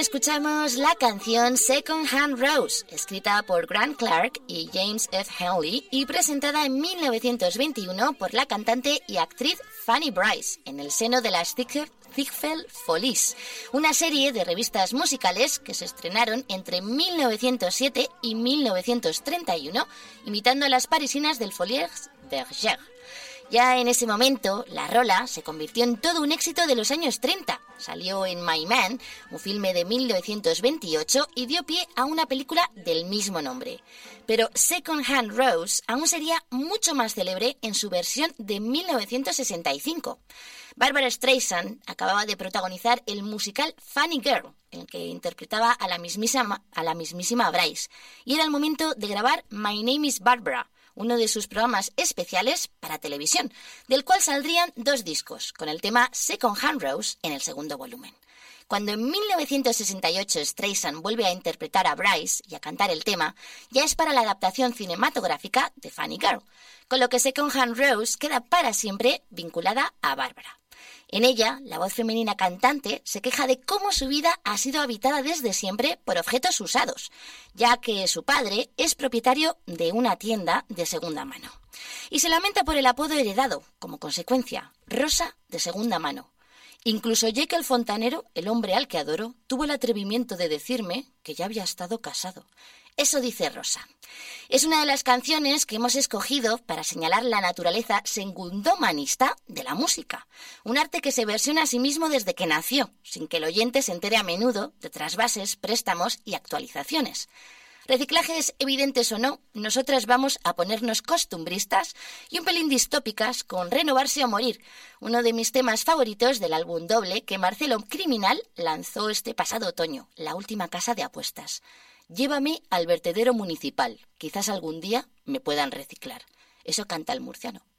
escuchamos la canción Second Hand Rose, escrita por Grant Clark y James F. Henley y presentada en 1921 por la cantante y actriz Fanny Brice en el seno de las Ziegfeld Follies, una serie de revistas musicales que se estrenaron entre 1907 y 1931, imitando a las parisinas del Folies Bergère. Ya en ese momento, la rola se convirtió en todo un éxito de los años 30. Salió en My Man, un filme de 1928, y dio pie a una película del mismo nombre. Pero Second Hand Rose aún sería mucho más célebre en su versión de 1965. Barbra Streisand acababa de protagonizar el musical Funny Girl, en el que interpretaba a la mismísima Brice, y era el momento de grabar My Name is Barbara, uno de sus programas especiales para televisión, del cual saldrían 2 discos, con el tema Second Hand Rose en el segundo volumen. Cuando en 1968 Streisand vuelve a interpretar a Brice y a cantar el tema, ya es para la adaptación cinematográfica de Funny Girl, con lo que Second Hand Rose queda para siempre vinculada a Bárbara. En ella, la voz femenina cantante se queja de cómo su vida ha sido habitada desde siempre por objetos usados, ya que su padre es propietario de una tienda de segunda mano. Y se lamenta por el apodo heredado, como consecuencia, Rosa de segunda mano. Incluso Jake el fontanero, el hombre al que adoro, tuvo el atrevimiento de decirme que ya había estado casado. Eso dice Rosa. Es una de las canciones que hemos escogido para señalar la naturaleza segundomanista de la música, un arte que se versiona a sí mismo desde que nació, sin que el oyente se entere a menudo de trasvases, préstamos y actualizaciones. Reciclajes evidentes o no, nosotras vamos a ponernos costumbristas y un pelín distópicas con Renovarse o Morir, uno de mis temas favoritos del álbum doble que Marcelo Criminal lanzó este pasado otoño, La última casa de apuestas. Llévame al vertedero municipal, quizás algún día me puedan reciclar. Eso canta el murciano.